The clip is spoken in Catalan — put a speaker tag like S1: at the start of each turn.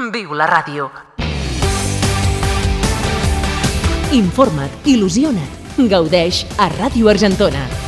S1: Viu la ràdio.
S2: Informa't, il·lusiona't, gaudeix a Ràdio Argentona.